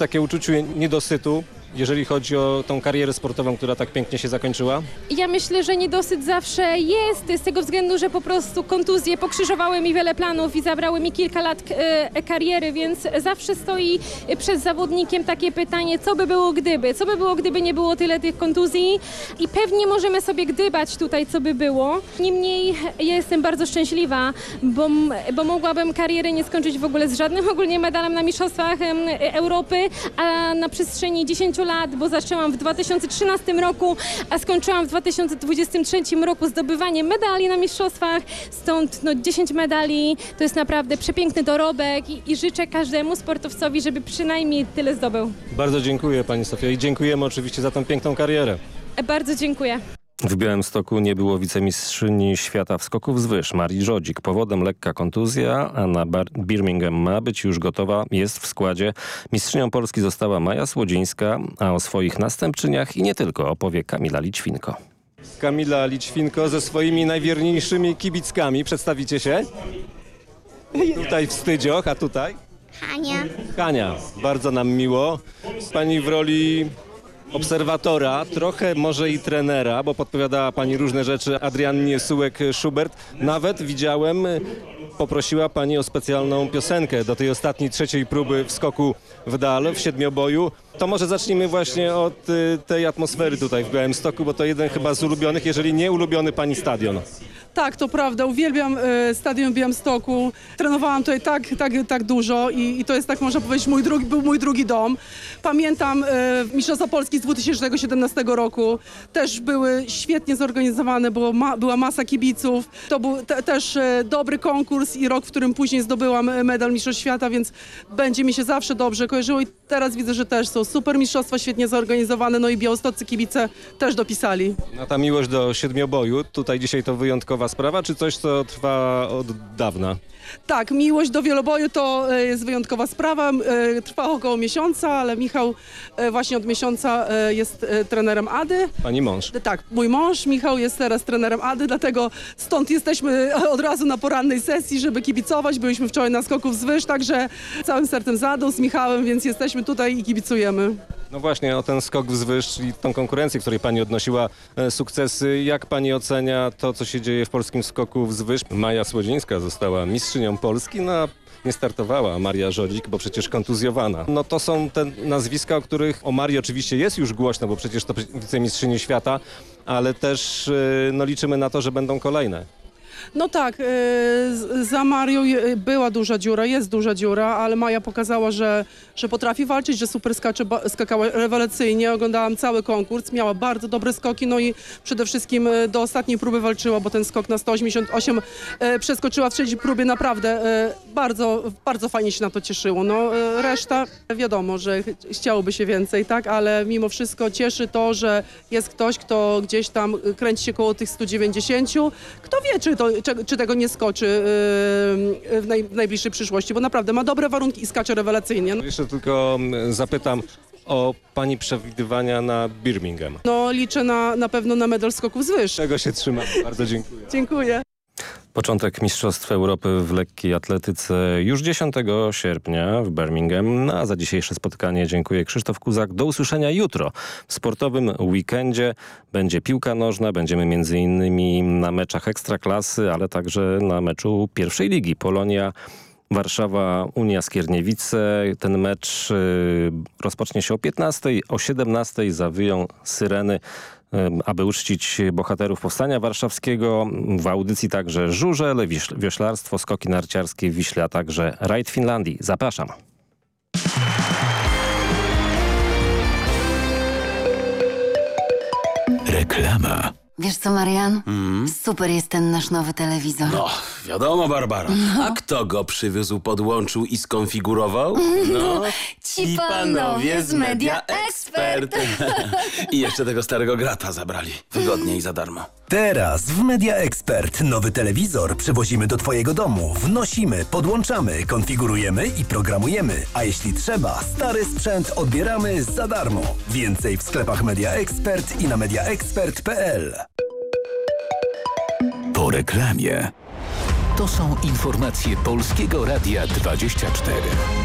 takie uczucie niedosytu, jeżeli chodzi o tą karierę sportową, która tak pięknie się zakończyła? Ja myślę, że niedosyt zawsze jest, z tego względu, że po prostu kontuzje pokrzyżowały mi wiele planów i zabrały mi kilka lat kariery, więc zawsze stoi przed zawodnikiem takie pytanie, co by było gdyby? Co by było, gdyby nie było tyle tych kontuzji? I pewnie możemy sobie gdybać tutaj, co by było. Niemniej ja jestem bardzo szczęśliwa, bo mogłabym karierę nie skończyć w ogóle z żadnym ogólnie medalem na Mistrzostwach Europy, a na przestrzeni 10 lat, bo zaczęłam w 2013 roku, a skończyłam w 2023 roku zdobywanie medali na mistrzostwach, stąd 10 medali to jest naprawdę przepiękny dorobek i życzę każdemu sportowcowi, żeby przynajmniej tyle zdobył. Bardzo dziękuję pani Sofia i dziękujemy oczywiście za tą piękną karierę. Bardzo dziękuję. W Białymstoku nie było wicemistrzyni świata w skoku wzwyż Marii Żodzik. Powodem lekka kontuzja, a na Birmingham ma być już gotowa, jest w składzie. Mistrzynią Polski została Maja Słodzińska, a o swoich następczyniach i nie tylko opowie Kamila Lićwinko. Kamila Lićwinko ze swoimi najwierniejszymi kibickami. Przedstawicie się? Tutaj wstydzioch, a tutaj? Hania. Hania, bardzo nam miło. Pani w roli obserwatora, trochę może i trenera, bo podpowiadała pani różne rzeczy Adriannie Sułek-Schubert. Nawet widziałem, poprosiła pani o specjalną piosenkę do tej ostatniej, trzeciej próby w skoku w dal, w siedmioboju. To może zacznijmy właśnie od tej atmosfery tutaj w Białymstoku, bo to jeden chyba z ulubionych, jeżeli nie ulubiony pani stadion. Tak, to prawda. Uwielbiam stadion w Białymstoku. Trenowałam tutaj tak dużo i to jest, tak można powiedzieć, był mój drugi dom. Pamiętam Mistrzostwa Polski z 2017 roku. Też były świetnie zorganizowane, była masa kibiców. To był też dobry konkurs i rok, w którym później zdobyłam medal Mistrzostw Świata, więc będzie mi się zawsze dobrze kojarzyło i teraz widzę, że też są super mistrzostwa, świetnie zorganizowane, no i białostoccy kibice też dopisali. No ta miłość do siedmioboju, tutaj dzisiaj to wyjątkowa sprawa, czy coś, co trwa od dawna? Tak, miłość do wieloboju to jest wyjątkowa sprawa. Trwa około miesiąca, ale Michał właśnie od miesiąca jest trenerem Ady. Pani mąż? Tak, mój mąż Michał jest teraz trenerem Ady, dlatego stąd jesteśmy od razu na porannej sesji, żeby kibicować. Byliśmy wczoraj na skoku wzwyż, także całym sercem z Adą, z Michałem, więc jesteśmy tutaj i kibicujemy. No właśnie, o ten skok wzwyż, czyli tą konkurencję, w której pani odnosiła sukcesy. Jak pani ocenia to, co się dzieje w polskim skoku wzwyż? Maja Słodzińska została mistrzynią Polski, no a nie startowała Maria Żodzik, bo przecież kontuzjowana. No to są te nazwiska, o których o Marii oczywiście jest już głośno, bo przecież to wicemistrzyni świata, ale też no, liczymy na to, że będą kolejne. No tak, za Marią była duża dziura, jest duża dziura, ale Maja pokazała, że potrafi walczyć, że super skakała rewelacyjnie. Oglądałam cały konkurs, miała bardzo dobre skoki, no i przede wszystkim do ostatniej próby walczyła, bo ten skok na 188 przeskoczyła w trzeciej próbie, naprawdę bardzo, bardzo fajnie się na to cieszyło. No, reszta wiadomo, że chciałoby się więcej, tak, ale mimo wszystko cieszy to, że jest ktoś, kto gdzieś tam kręci się koło tych 190. Kto wie, czy tego nie skoczy w najbliższej przyszłości, bo naprawdę ma dobre warunki i skacze rewelacyjnie. No. Jeszcze tylko zapytam o pani przewidywania na Birmingham. No liczę na pewno na medal skoków wzwyż. Czego się trzyma? Bardzo dziękuję. Dziękuję. Początek Mistrzostw Europy w lekkiej atletyce już 10 sierpnia w Birmingham. A za dzisiejsze spotkanie dziękuję. Krzysztof Kuzak. Do usłyszenia jutro. W sportowym weekendzie będzie piłka nożna. Będziemy m.in. na meczach Ekstraklasy, ale także na meczu pierwszej ligi. Polonia Warszawa, Unia Skierniewice. Ten mecz rozpocznie się o 15:00. O 17:00 zawyją syreny, aby uczcić bohaterów Powstania Warszawskiego. W audycji także żużel, wioślarstwo, skoki narciarskie w Wiśle, a także rajd Finlandii. Zapraszam. Reklama. Wiesz co, Marian? Super jest ten nasz nowy telewizor. No, wiadomo, Barbara. A kto go przywiózł, podłączył i skonfigurował? No, Ci panowie z Media Expert. I jeszcze tego starego grata zabrali. Wygodnie i za darmo. Teraz w Media Expert nowy telewizor przywozimy do Twojego domu. Wnosimy, podłączamy, konfigurujemy i programujemy. A jeśli trzeba, stary sprzęt odbieramy za darmo. Więcej w sklepach Media Expert i na mediaexpert.pl. Po reklamie. To są informacje Polskiego Radia 24.